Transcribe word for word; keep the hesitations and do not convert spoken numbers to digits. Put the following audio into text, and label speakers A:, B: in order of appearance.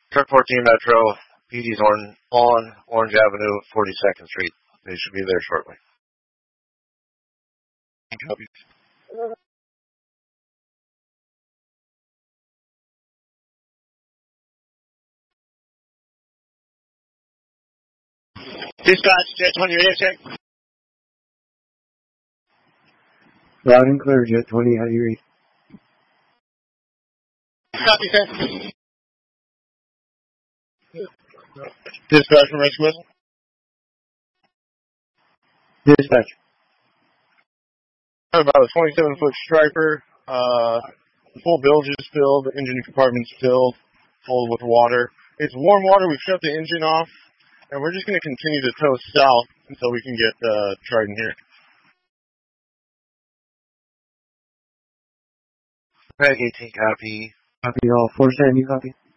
A: Truck fourteen Metro, P D's on, on Orange Avenue, forty-second Street. They should be there shortly.
B: Copy.
C: Dispatch, Jet twenty, radio check.
D: Loud and clear, Jet twenty, how do you read?
C: Copy, sir.
B: Dispatch from Rescue Whistle.
D: Dispatch.
B: About a twenty-seven foot striper. Uh, the full bilge is filled. The engine compartment's filled, full with water. It's warm water. We've shut the engine off, and we're just going to continue to tow south until we can get uh, Trident here.
A: Peg eighteen, copy.
D: Copy all. four seventy, copy.